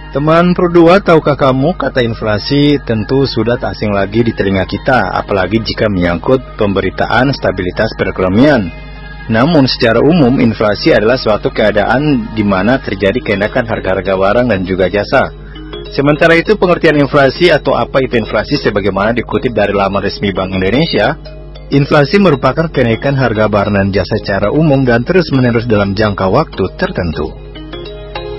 Teman Pro2, tahukah kamu kata inflasi tentu sudah tak asing lagi di telinga kita, apalagi jika menyangkut pemberitaan stabilitas perekonomian. Namun secara umum inflasi adalah suatu keadaan di mana terjadi kenaikan harga-harga barang dan juga jasa. Sementara itu pengertian inflasi atau apa itu inflasi sebagaimana dikutip dari laman resmi Bank Indonesia, inflasi merupakan kenaikan harga barang dan jasa secara umum dan terus-menerus dalam jangka waktu tertentu.